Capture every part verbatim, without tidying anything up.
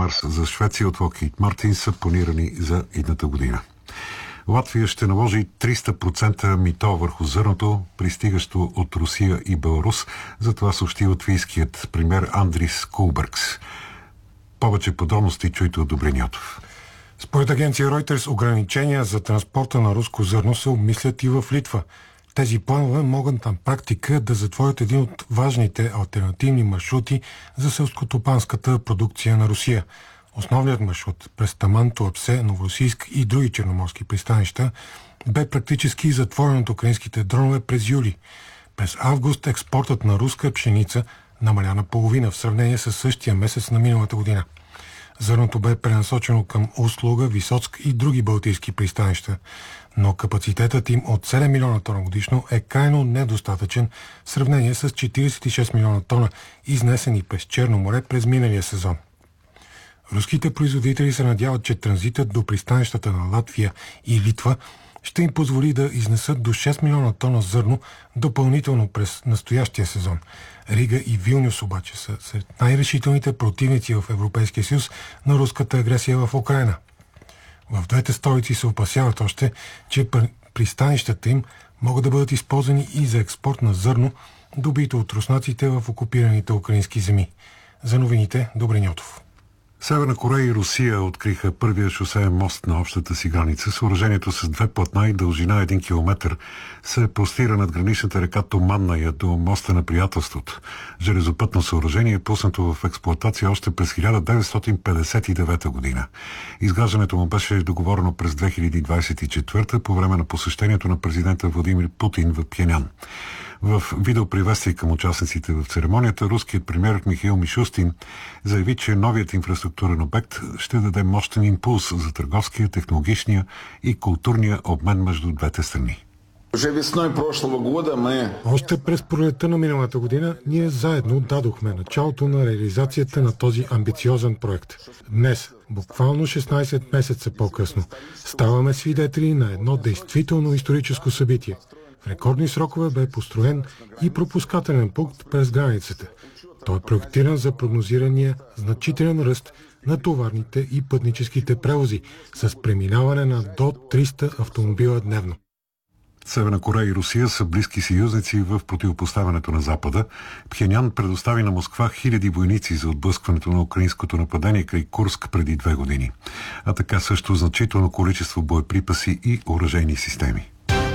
Хаймарс за Швеция от Lockheed Martin са планирани за идната година. Латвия ще наложи триста процента мито върху зърното, пристигащо от Русия и Беларус. За това съобщи латвийският премиер Андрис Кулбергс. Повече подробности чуйте от Добрин Йотов. Според агенция Reuters, ограничения за транспорта на руско зърно се обмислят и в Литва. Тези планове могат на практика да затворят един от важните алтернативни маршрути за селскостопанската продукция на Русия. Основният маршрут през Таман, Туапсе, Новоросийск и други черноморски пристанища бе практически затворен от украинските дронове през юли. През август експортът на руска пшеница намаля на половина в сравнение с същия месец на миналата година. Зърното бе пренасочено към Услуга, Висоцк и други балтийски пристанища, но капацитетът им от седем милиона тона годишно е крайно недостатъчен в сравнение с четиридесет и шест милиона тона, изнесени през Черно море през миналия сезон. Руските производители се надяват, че транзитът до пристанищата на Латвия и Литва ще им позволи да изнесат до шест милиона тона зърно допълнително през настоящия сезон. Рига и Вилнюс обаче са сред най-решителните противници в Европейския съюз на руската агресия в Украйна. В двете столици се опасяват още, че пристанищата им могат да бъдат използвани и за експорт на зърно, добито от руснаците в окупираните украински земи. За новините, Добрин Йотов. Северна Корея и Русия откриха първия шосеен мост на общата си граница. Съоръжението с две платна и дължина един километър се простира над граничната река Туманная до моста на приятелството. Железопътно съоръжение е пуснато в експлоатация още през хиляда деветстотин петдесет и девета година. Изграждането му беше договорено през две хиляди двадесет и четвърта по време на посещението на президента Владимир Путин в Пхенян. В видеоприветствие към участниците в церемонията, руският премиер Михаил Мишустин заяви, че новият инфраструктурен обект ще даде мощен импулс за търговския, технологичния и културния обмен между двете страни. Още през пролетта на миналата година ние заедно дадохме началото на реализацията на този амбициозен проект. Днес, буквално шестнадесет месеца по-късно, ставаме свидетели на едно действително историческо събитие. В рекордни срокове бе построен и пропускателен пункт през границата. Той е проектиран за прогнозирания значителен ръст на товарните и пътническите превози с преминаване на до триста автомобила дневно. Северна Корея и Русия са близки съюзници в противопоставянето на Запада. Пхенян предостави на Москва хиляди войници за отблъскването на украинското нападение край Курск преди две години. А така също значително количество боеприпаси и оръжейни системи.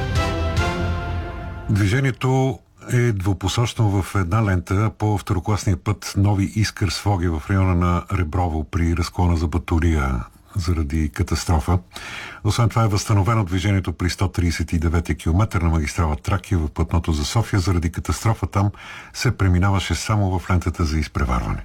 Движението е двупосочно в една лента по второкласния път Нови Искър Своге в района на Реброво при разклона за Батурия заради катастрофа. Освен това е възстановено движението при сто тридесет и девети километър на магистрала Тракия в платното за София. Заради катастрофа там се преминаваше само в лентата за изпреварване.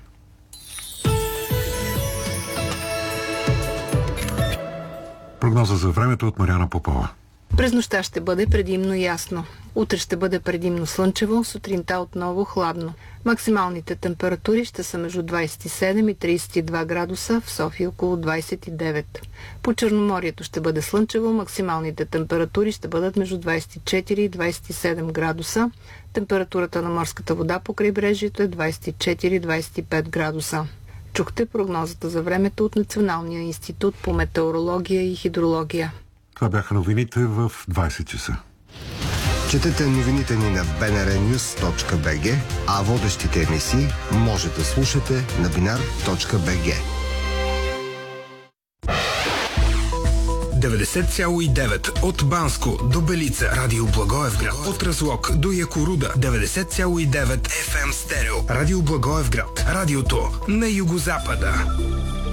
Прогноза за времето от Мариана Попова. През нощта ще бъде предимно ясно. Утре ще бъде предимно слънчево, сутринта отново хладно. Максималните температури ще са между двадесет и седем и тридесет и два градуса, в София около двадесет и девет. По Черноморието ще бъде слънчево, максималните температури ще бъдат между двадесет и четири и двадесет и седем градуса. Температурата на морската вода по крайбрежието е двадесет и четири до двадесет и пет градуса. Чухте прогнозата за времето от Националния институт по метеорология и хидрология. Това бяха новините в двадесет часа. Четете новините ни на би ен ар нюз точка би джи, а водещите емисии може да слушате на биnar точка би джи. деветдесет цяло и девет от Банско до Белица, Радио Благоевград, от Разлог до Якоруда, деветдесет цяло и девет еф ем стерео, Радио Благоевград, радиото на югозапада.